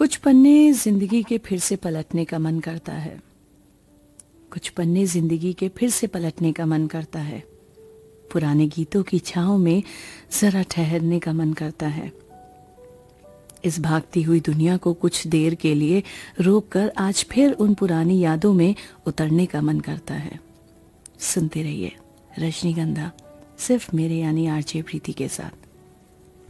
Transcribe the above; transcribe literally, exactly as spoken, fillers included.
कुछ पन्ने जिंदगी के फिर से पलटने का मन करता है। कुछ पन्ने जिंदगी के फिर से पलटने का मन करता है। पुराने गीतों की छांव में जरा ठहरने का मन करता है। इस भागती हुई दुनिया को कुछ देर के लिए रोककर आज फिर उन पुरानी यादों में उतरने का मन करता है। सुनते रहिए रजनीगंधा, सिर्फ मेरे यानी आरजे प्रीति के साथ।